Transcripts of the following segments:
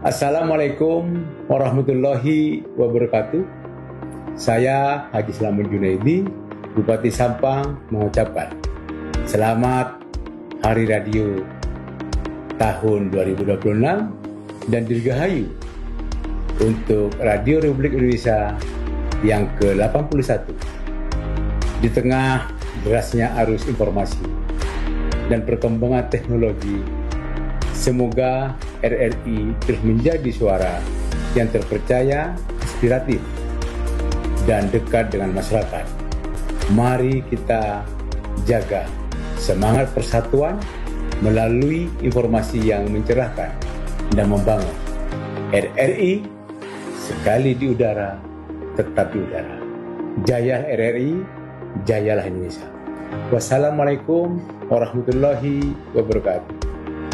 Assalamualaikum warahmatullahi wabarakatuh. Saya Haji Slamet Junaidi, Bupati Sampang, mengucapkan selamat Hari Radio tahun 2026 dan dirgahayu untuk Radio Republik Indonesia yang ke-81. Di tengah derasnya arus informasi dan perkembangan teknologi, semoga RRI terus menjadi suara yang terpercaya, inspiratif, dan dekat dengan masyarakat. Mari kita jaga semangat persatuan melalui informasi yang mencerahkan dan membangun. RRI sekali di udara, tetap di udara. Jaya RRI, jayalah Indonesia. Wassalamualaikum warahmatullahi wabarakatuh.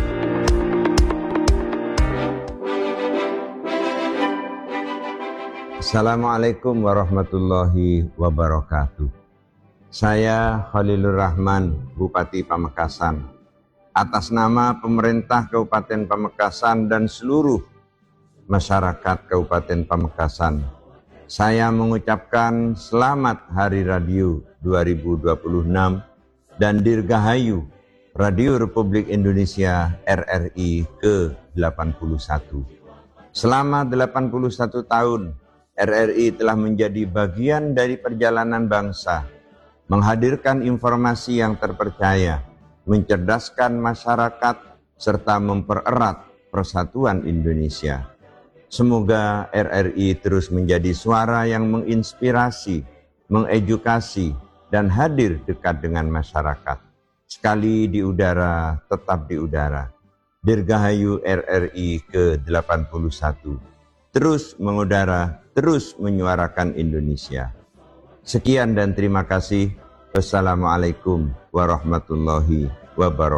Assalamualaikum warahmatullahi wabarakatuh. Saya Khalilur Rahman, Bupati Pamekasan. Atas nama pemerintah Kabupaten Pamekasan dan seluruh masyarakat Kabupaten Pamekasan, saya mengucapkan selamat Hari Radio 2026 dan dirgahayu Radio Republik Indonesia RRI ke-81. Selama 81 tahun, RRI telah menjadi bagian dari perjalanan bangsa, menghadirkan informasi yang terpercaya, mencerdaskan masyarakat, serta mempererat persatuan Indonesia. Semoga RRI terus menjadi suara yang menginspirasi, mengedukasi, dan hadir dekat dengan masyarakat. Sekali di udara, tetap di udara. Dirgahayu RRI ke-81. Terus mengudara, terus menyuarakan Indonesia. Sekian dan terima kasih. Wassalamualaikum warahmatullahi wabarakatuh.